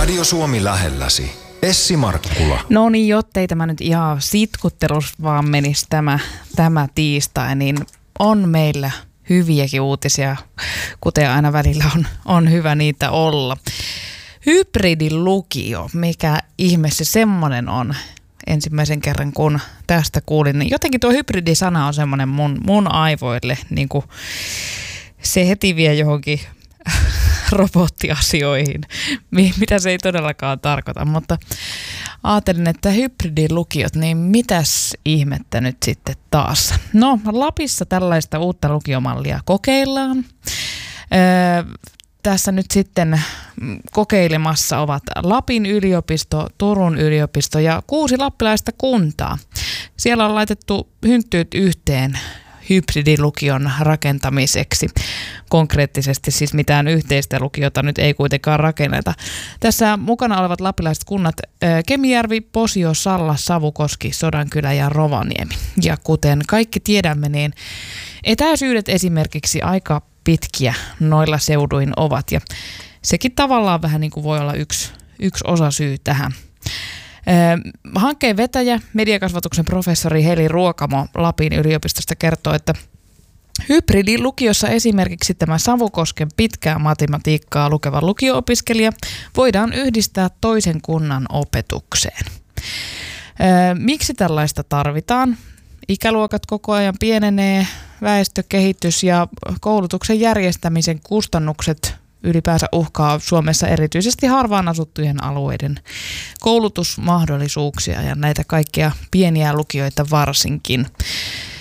Radio Suomi lähelläsi. Essi Markkula. No niin, jottei tämä nyt ihan sitkuttelus vaan menisi tämä tiistai, niin on meillä hyviäkin uutisia, kuten aina välillä on hyvä niitä olla. Hybridilukio, mikä ihme se semmoinen on? Ensimmäisen kerran kun tästä kuulin, niin jotenkin tuo hybridisana on semmoinen mun aivoille, niin kuin se heti vie johonkin robottiasioihin, mitä se ei todellakaan tarkoita, mutta ajattelin, että hybridilukiot, niin mitäs ihmettä nyt sitten taas? No, Lapissa tällaista uutta lukiomallia kokeillaan. Tässä nyt sitten kokeilemassa ovat Lapin yliopisto, Turun yliopisto ja 6 lappilaista kuntaa. Siellä on laitettu hynttyyt yhteen hybridilukion rakentamiseksi. Konkreettisesti siis mitään yhteistä lukiota nyt ei kuitenkaan rakenneta. Tässä mukana olevat lappilaiset kunnat Kemijärvi, Posio, Salla, Savukoski, Sodankylä ja Rovaniemi. Ja kuten kaikki tiedämme, niin etäisyydet esimerkiksi aika pitkiä noilla seuduin ovat. Ja sekin tavallaan vähän niin kuin voi olla yksi osa syy tähän. Hankkeen vetäjä, mediakasvatuksen professori Heli Ruokamo Lapin yliopistosta kertoo, että hybridilukiossa esimerkiksi tämä Savukosken pitkää matematiikkaa lukeva lukio-opiskelija voidaan yhdistää toisen kunnan opetukseen. Miksi tällaista tarvitaan? Ikäluokat koko ajan pienenee, väestökehitys ja koulutuksen järjestämisen kustannukset ylipäänsä uhkaa Suomessa erityisesti harvaan asuttujen alueiden koulutusmahdollisuuksia ja näitä kaikkia pieniä lukioita varsinkin.